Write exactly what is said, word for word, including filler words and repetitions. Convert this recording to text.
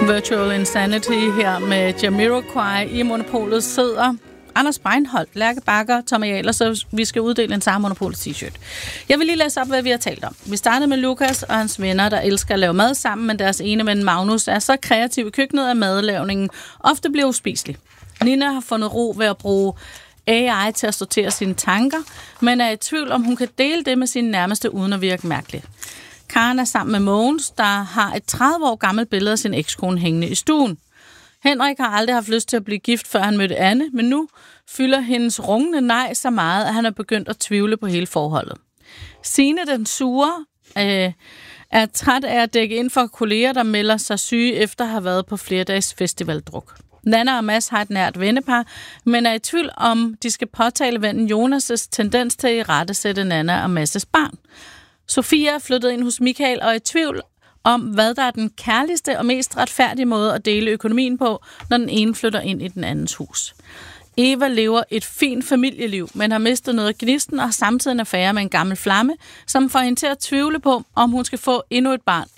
Virtual Insanity her med Jamiroquai. I Monopolet sidder Anders Breinholt, Lærke Bakker, Tommy Ahlers, så vi skal uddele en Sara Monopolet t-shirt. Jeg vil lige læse op, hvad vi har talt om. Vi startede med Lukas og hans venner, der elsker at lave mad sammen, men deres ene ven Magnus er så kreativ i køkkenet, at madlavningen ofte bliver uspiselig. Nina har fundet ro ved at bruge A I til at sortere sine tanker, men er i tvivl om, hun kan dele det med sine nærmeste uden at virke mærkeligt. Karen er sammen med Mogens, der har et tredive år gammelt billede af sin ekskone hængende i stuen. Henrik har aldrig haft lyst til at blive gift, før han mødte Anne, men nu fylder hendes rungende nej så meget, at han er begyndt at tvivle på hele forholdet. Signe, den sure, øh, er træt af at dække ind for kolleger, der melder sig syge efter at have været på flere dages festivaldruk. Nanna og Mads har et nært vennepar, men er i tvivl om, de skal påtale vennen Jonas' tendens til at irettesætte Nanna og Mads' barn. Sofia er flyttet ind hos Michael og er i tvivl om, hvad der er den kærligste og mest retfærdige måde at dele økonomien på, når den ene flytter ind i den andens hus. Eva lever et fint familieliv, men har mistet noget af gnisten og har samtidig en affære med en gammel flamme, som får hende til at tvivle på, om hun skal få endnu et barn